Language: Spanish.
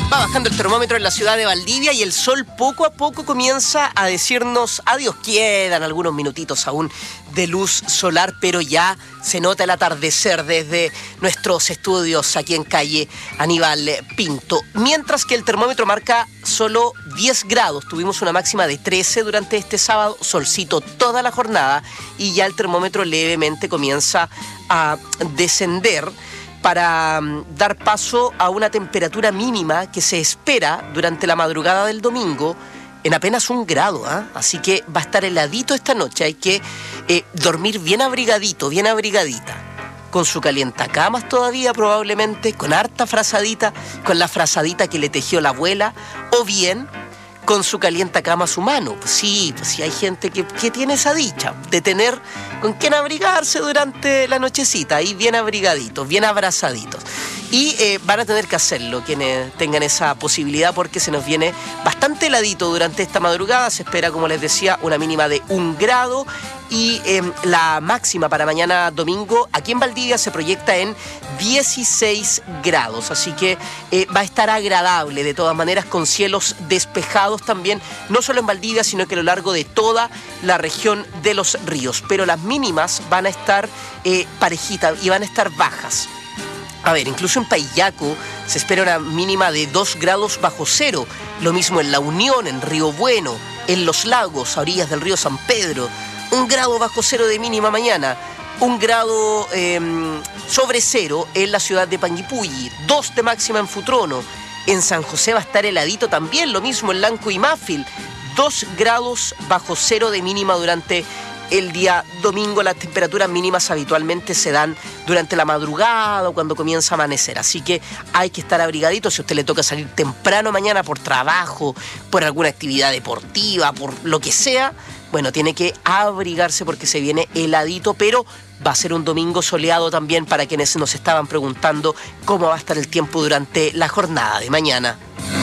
Va bajando el termómetro en la ciudad de Valdivia y el sol poco a poco comienza a decirnos adiós. Quedan algunos minutitos aún de luz solar, pero ya se nota el atardecer desde nuestros estudios aquí en calle Aníbal Pinto. Mientras que el termómetro marca solo 10 grados. Tuvimos una máxima de 13 durante este sábado, solcito toda la jornada y ya el termómetro levemente comienza a descender para dar paso a una temperatura mínima que se espera durante la madrugada del domingo en apenas 1 grado, ¿eh? Así que va a estar heladito esta noche. Hay que dormir bien abrigadito, bien abrigadita, con su calientacamas todavía probablemente, con harta frazadita, con la frazadita que le tejió la abuela, o bien con su calientacamas humano. Pues sí, hay gente que tiene esa dicha de tener con quién abrigarse durante la nochecita, ahí bien abrigaditos, bien abrazaditos. Y van a tener que hacerlo quienes tengan esa posibilidad, porque se nos viene bastante heladito durante esta madrugada. Se espera, como les decía, una mínima de 1 grado y la máxima para mañana domingo aquí en Valdivia se proyecta en 16 grados. Así que va a estar agradable de todas maneras, con cielos despejados también, no solo en Valdivia, sino que a lo largo de toda la región de los ríos. Pero las mínimas van a estar parejitas y van a estar bajas. A ver, incluso en Paillaco se espera una mínima de 2 grados bajo cero. Lo mismo en La Unión, en Río Bueno, en Los Lagos, a orillas del río San Pedro. 1 grado bajo cero de mínima mañana. 1 grado sobre cero en la ciudad de Panguipulli. 2 de máxima en Futrono. En San José va a estar heladito también. Lo mismo en Lanco y Máfil. 2 grados bajo cero de mínima durante el día domingo. Las temperaturas mínimas habitualmente se dan durante la madrugada o cuando comienza a amanecer, así que hay que estar abrigadito. Si a usted le toca salir temprano mañana por trabajo, por alguna actividad deportiva, por lo que sea, bueno, tiene que abrigarse porque se viene heladito, pero va a ser un domingo soleado también, para quienes nos estaban preguntando cómo va a estar el tiempo durante la jornada de mañana.